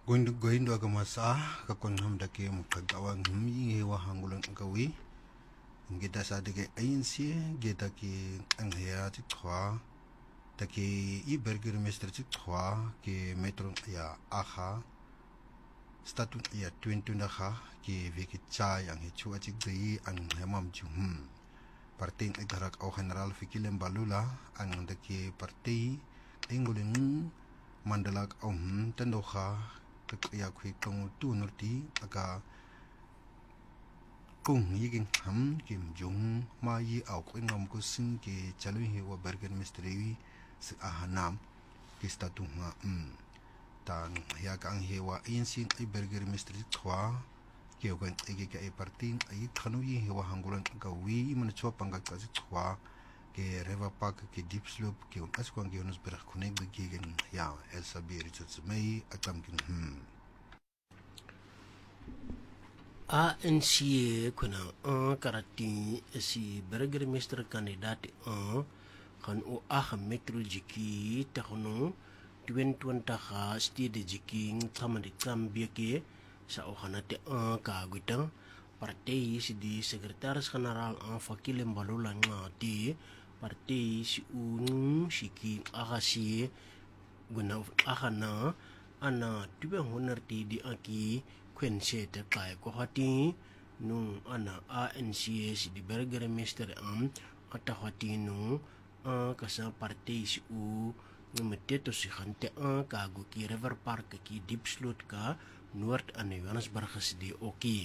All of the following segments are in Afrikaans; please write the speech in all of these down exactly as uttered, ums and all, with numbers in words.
Going going to Agamasa, Kakonham Dake Mukagawan, Hiwa Hangulan Gawi, Geta Sadike Ainsi, Getaki Anghea Titwa, Taki Iberger Mister Titwa, Ki Metron Ya Aha, Statut Ya Twintunaha, Ki Viki Chai and Hichuachi Gri and Hemam Jum. Parting Igarak O General Fikilem Balula, and the Ki Parti, Ingulin, Mandalak Om, Tendoha. Ya kui kong tu nurti aga kong yiging ham kim jung ma yi au kui ngam ko sing ke chalu hi wa bergen misteri si ahanam ki statu nga um tan ya kang hi wa in sin ai berger misteri thwa ke ko ege ke ai parting ai khanu yi hi wa hangulan ga wi man chwa panga ka si thwa ke River Park ke Deep Slope ke on as kwang ke ons berg konek begegen ja Elsa Berits mei atam kin hmm A N C kuna uh, karati si burgemeester kandidaat uh, kan o aha metro jiki takono tweeëntwintig stede jiki tsamandi tsambia ke sa o hanate uh, kagwita partij si di sekretaris-generaal aan Fakile Mbalula ngati partij si un shiki aga si guna aga na ana tweehonderd di aki kwense te kai ko hati nung ana A N C si di burgemeester am ata hati nung a kasa partij si u numeteto si khante a kagu ki River Park ki Deep Slope ka Noord aan Johannesburg si di oki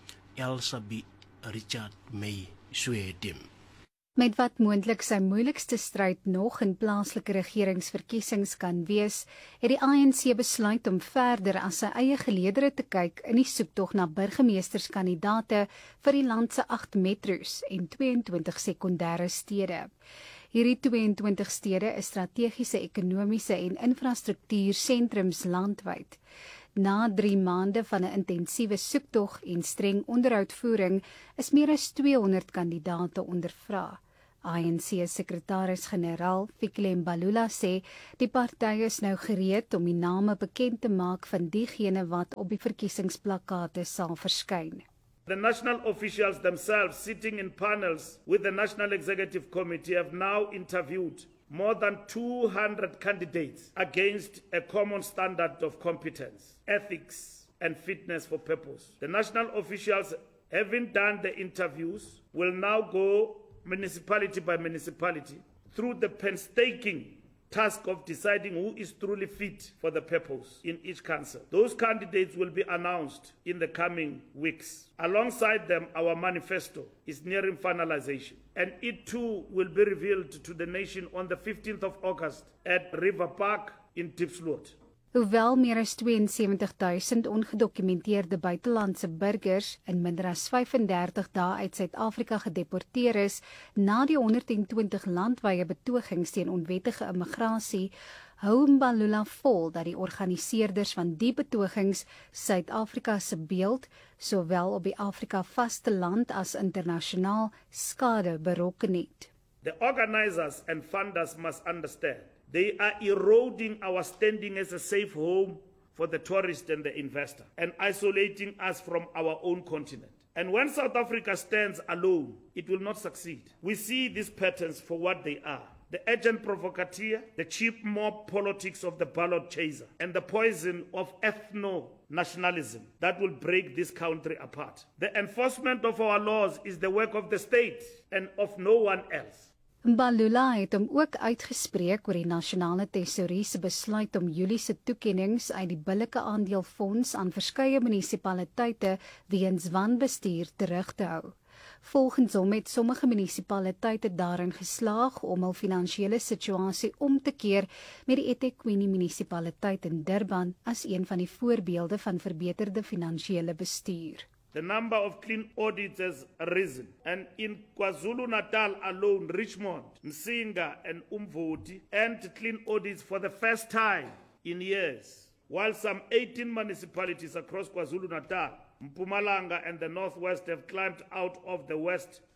Elsa B. Richard May Sweden. Met wat moontlik sy moeilikste stryd nog in plaaslike regeringsverkiesings kan wees, het die A N C besluit om verder as sy eie geleedere te kyk in die soektog na burgemeesterskandidaate vir die land se agt metros en tweeëntwintig sekondêre stede. Hierdie tweeëntwintig stede is strategiese ekonomiese en infrastruktuursentrums landwyd. Na drie maande van 'n intensiewe soektog en streng onderhoudvoering is meer as tweehonderd kandidate ondervra. A N C sekretaris-generaal Fikile Mbalula sê die party is nou gereed om die name bekend te maak van diegene wat op die verkiesingsplakate sal verskyn. The national officials themselves, sitting in panels with the National Executive Committee, have now interviewed more than two hundred candidates against a common standard of competence, ethics, and fitness for purpose. The national officials, having done the interviews, will now go municipality by municipality through the painstaking task of deciding who is truly fit for the purpose in each council. Those candidates will be announced in the coming weeks. Alongside them, our manifesto is nearing finalization, and it too will be revealed to the nation on the fifteenth of August at River Park in Deep Slope. Hoewel meer as tweeënsewentig duisend ongedokumenteerde buitelandse burgers in minder as vyfendertig dae uit Suid-Afrika gedeporteer is na die honderd en twintig landwye betogings teen onwettige immigrasie, hou Mbalula vol dat die organiseerders van die betogings Suid-Afrika se beeld, sowel op die Afrika vasteland as internasionaal, skade berokken het. The organizers and funders must understand they are eroding our standing as a safe home for the tourist and the investor and isolating us from our own continent. And when South Africa stands alone, it will not succeed. We see these patterns for what they are. The urgent provocateur, the cheap mob politics of the ballot chaser, and the poison of ethno-nationalism that will break this country apart. The enforcement of our laws is the work of the state and of no one else. Mbalula het hom ook uitgespreek oor die nasionale tesourie se besluit om Julie se toekennings uit die billike aandeelfonds aan verskeie munisipaliteite weens wanbestuur terug te hou. Volgens hom het sommige munisipaliteite daarin geslaag om hul finansiële situasie om te keer, met die eThekwini munisipaliteit in Durban as een van die voorbeelde van verbeterde finansiële bestuur. The number of clean audits has risen, and in KwaZulu-Natal alone, Richmond, Msinga and Umvoti earned clean audits for the first time in years, while some eighteen municipalities across KwaZulu-Natal, Mpumalanga and the Northwest have climbed out of the West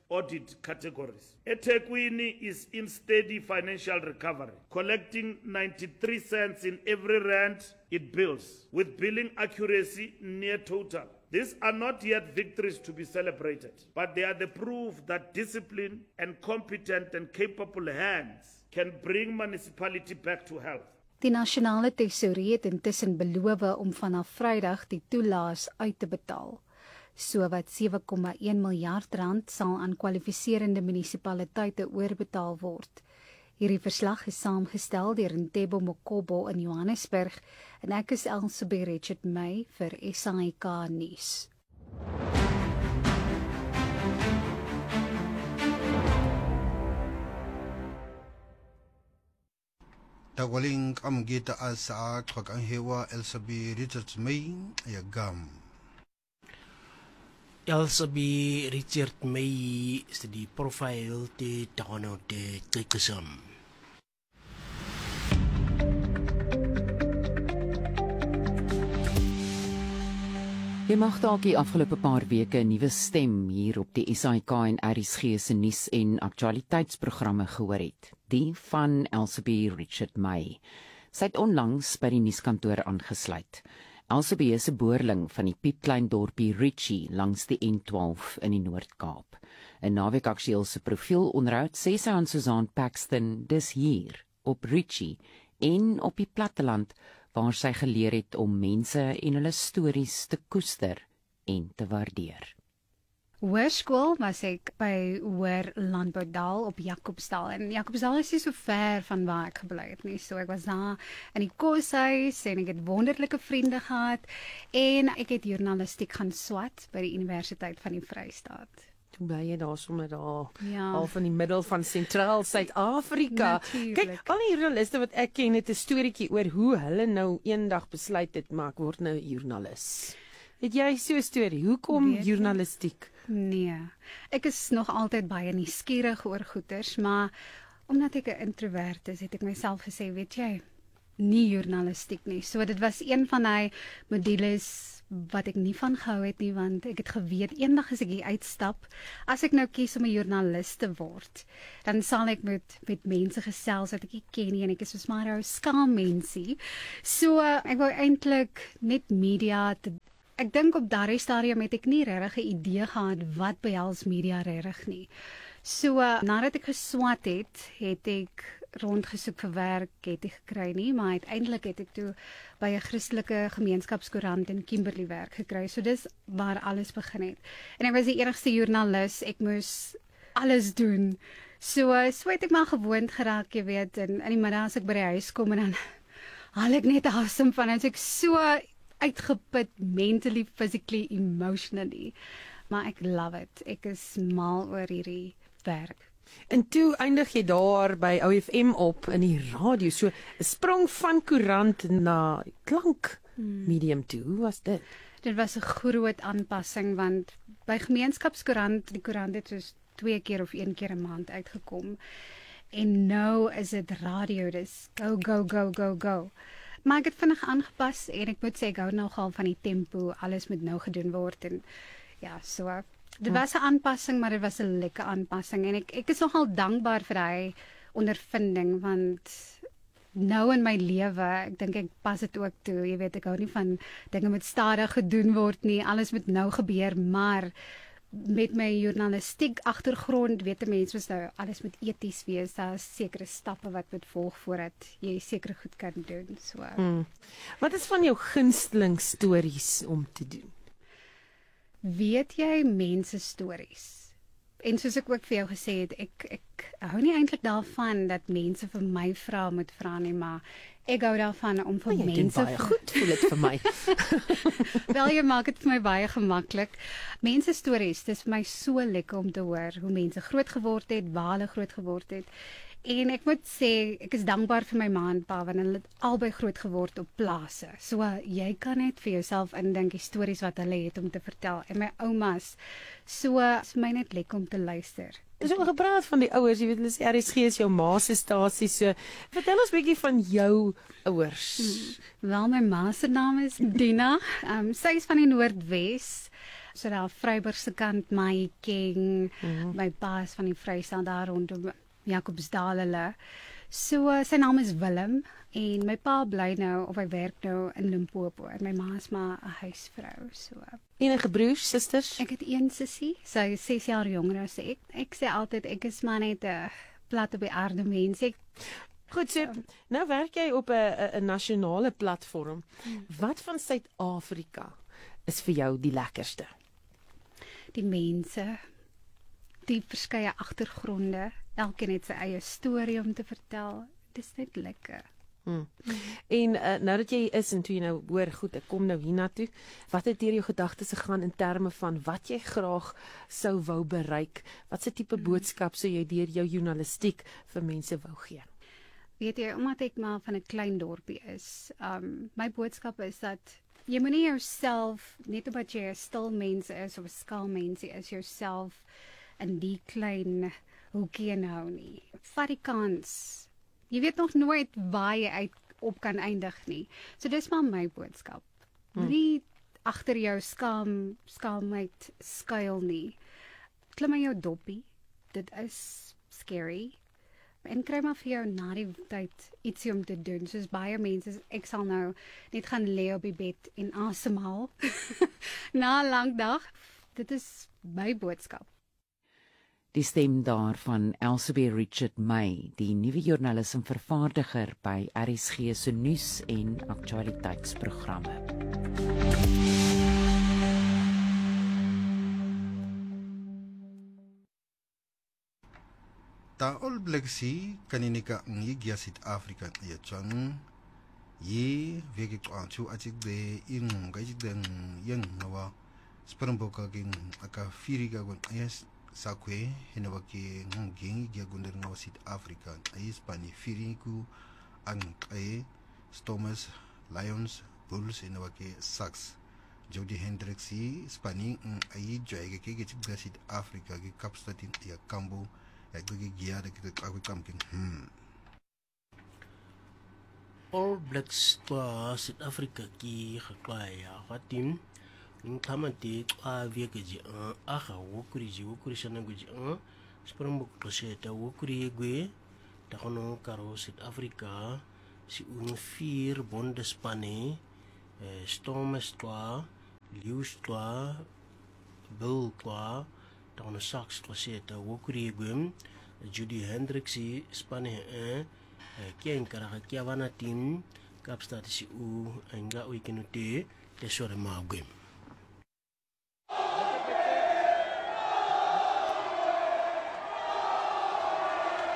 audit categories. eThekwini is in steady financial recovery, collecting ninety-three cents in every rand it bills, with billing accuracy near total. These are not yet victories to be celebrated, but they are the proof that discipline and competent and capable hands can bring municipality back to health. Die nasionale tesourier het intussen beloof om vanaf Vrydag die toelaas uit te betaal. Sowat sewe komma een miljard rand sal aan kwalifiserende munisipaliteite oorbetaal word. Hierdie verslag is saamgestel deur Ntebo Mokobo in Johannesburg en ek is Elsabie Richard May vir S A I K nuus. Tawaling amgita asa kwakang hewa Elsabie Richard May yagam. Elsabie Richard May is die profile te takono te tekesam. Jy mag dalk die afgelope paar weke 'n nuwe stem hier op die S A I K en R S G se nuus en aktualiteitsprogramme gehoor het. Die van Elsabie Richard May. Sy het onlangs by die nuuskantoor aangesluit. Elsabie is 'n boerling van die piepklein dorpie Ritchie langs die N twaalf in die Noord-Kaap. 'n Naweek aktueel se profielonderhoud sê sy aan Susan Paxton dis hier op Ritchie en op die platteland waar sy geleer het om mense en hulle stories te koester en te waardeer. Hoërskool was ek by Hoër Landboudal op Jacobsdal en Jacobsdal is nie so ver van waar ek gebly het nie, so ek was daar in die koshuis en ek het wonderlike vriende gehad en ek het journalistiek gaan swat by die Universiteit van die Vrystaat. Toe bly jy daar sommer daar, Ja. al van die middel van Sentraal Suid-Afrika. Natuurlijk. Kyk, al die joernaliste wat ek ken het 'n storieetjie oor hoe hulle nou eendag besluit het, maar ek word nou 'n joernalis. Het jy so 'n storie? Hoekom Weet jy? joernalistiek? Nee, ek is nog altyd baie nuuskierig oor goeters, maar omdat ek 'n introvert is, het ek myself gesê, weet jy, nie journalistiek nie. So dit was een van die modules wat ek nie van gehou het nie, want ek het geweet, eendag as ek hier uitstap, as ek nou kies om 'n joernalis te word, dan sal ek met, met mense gesels wat ek nie ken nie, en ek is soos maar 'n skaam mensie. So ek wou eintlik net media te Ek dink op daardie stadium het ek nie regtig 'n idee gehad wat behels media regtig nie. So uh, nadat ek geswat het, het ek rondgesoek vir werk, het ek gekry nie, maar uiteindelik het ek toe by 'n Christelike gemeenskapskoerant in Kimberley werk gekry. So dis waar alles begin het. En ek was die enigste joernalis, ek moes alles doen. So uh, so het ek maar gewoond geraak, jy weet, en in die middag as ek by die huis kom en dan haal ek net asem van, en so ek so uitgeput mentally, physically, emotionally. Maar ek love it. Ek is mal oor hierdie werk. En toe eindig jy daar by O F M op in die radio. So 'n sprong van koerant na klank medium toe. Hoe was dit? Dit was 'n groot aanpassing, want by gemeenskapskoerant, die koerant het soos twee keer of een keer 'n maand uitgekom. En nou is dit radio, dis go, go, go, go, go. Maar ek het vinnig aangepas en ek moet sê, ek hou nogal van die tempo, alles moet nou gedoen word en ja, so. Dit was 'n aanpassing, maar dit was 'n lekker aanpassing en ek, ek is nogal dankbaar vir hy ondervinding, want nou in my lewe, ek dink ek pas dit ook toe, jy weet, ek hou nie van dinge moet stadig gedoen word nie, alles moet nou gebeur, maar met my journalistiek agtergrond weet 'n mens mos nou alles moet eties wees, daar is sekere stappe wat moet volg voordat jy sekere goed kan doen. So. Hmm. Wat is van jou gunsteling stories om te doen? Weet jy mense stories? En soos ek ook vir jou gesê het, ek ek hou nie eintlik daarvan dat mense vir my vra moet vra nie, maar ek hou daarvan om vir oh, mense baie goed voel dit vir my. Wel, jy maak dit vir my baie gemaklik. Mense stories, dis vir my so lekker om te hoor hoe mense groot geword het, waar hulle groot geword het. En ek moet sê, ek is dankbaar vir my ma en pa, want hulle het albei groot geword op plase. So jy kan net vir jouself indink die stories wat hulle het om te vertel. En my oumas, so is vir my net lekker om te luister. Dis ook gepraat van die ouers, jy weet, hulle sê R S G is jou ma se stasie, so vertel ons 'n bietjie van jou ouers. Hmm. Wel, my ma se naam is Dina. Um, sy is van die Noordwes. So daar Vryburg se kant my king, mm-hmm. my pa is van die Vrystaat daar rondom Jacobsdal hulle. So uh, sy naam is Willem en my pa bly nou of hy werk nou in Limpopo en my ma is maar 'n huisvrou. So uh, Enige broers, susters? ek het een sussie, sy is ses jaar jonger as ek. Ek sê altyd ek is maar net 'n uh, plat op die aarde mens. Ek Goed, so nou werk jy op 'n 'n nasionale platform. Wat van Suid-Afrika is vir jou die lekkerste? Die mense, die verskeie agtergronde, elkeen het sy eie storie om te vertel. Dit is net lekker. Hmm. En uh, nou dat jy is en toe jy nou hoor, goed, ek kom nou hiernatoe, wat het deur jou gedagtes gegaan in terme van wat jy graag sou wou bereik? Wat se tipe boodskap sou jy deur jou journalistiek vir mense wou gee? Weet jy, omdat ek maar van 'n klein dorpie is, um, my boodskap is dat jy moenie jouself, net omdat jy 'n stil mens is of 'n skaal mens is, jouself in die klein hoekie inhou nie. Vat die kans. Jy weet nog nooit waar jy uit op kan eindig nie. So dis maar my boodskap. Hmm. Nie agter jou skaam, skaamheid skuil nie. Klim in jou doppie. Dit is scary. En kry maar vir jou na die tyd ietsie om te doen. Soos baie mense, ek sal nou net gaan lê op die bed en asemhaal na 'n lang dag. Dit is my boodskap. Die stem daar van Elsabie Richard May, die nuwe joernalis en vervaardiger by R S G se nuus en aktualiteitsprogramme. Ta All Blacks kaninika ngigia Suid-Afrika ya chang ye veke kwanchu achigde inga chigde yang nawa Springboka ging aka firiga gon yes sakwe henawaki ngingi gia gunder ngawa Suid-Afrika ay Spani firiku ang ay Stormers, Lions, Bulls henawaki Sax Jody Hendricks Spani ay joyga ke chigda Suid-Afrika ki kapstatin ya kambo ek bagi gia de kita aku kamking hmm All Blacks twa South Africa ki gakwaya fatim nkamati twa vyekeji aha wokuri ji wokuri sana guji Springbok toseta wokuri gwe takono karo South Africa si un vier bondespanne Stormers twa Lions twa Bull twa takono Sax toseta wokuri gwe Judy Hendricks spanne eh Kien karaga kia wana tim kapstati si u enga uikenute te sore magwem.